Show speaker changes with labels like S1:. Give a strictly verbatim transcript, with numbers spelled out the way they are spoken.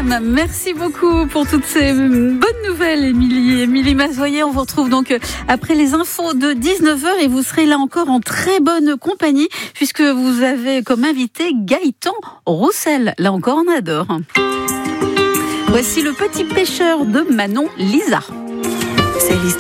S1: Sam. Merci beaucoup pour toutes ces bonnes nouvelles, Émilie. Émilie Mazoyer, on vous retrouve donc après les infos de dix-neuf heures et vous serez là encore en très bonne compagnie puisque vous avez comme invité Gaëtan Roussel. Là encore, on adore. Voici le petit pêcheur de Manon Lisa.
S2: C'est l'histoire.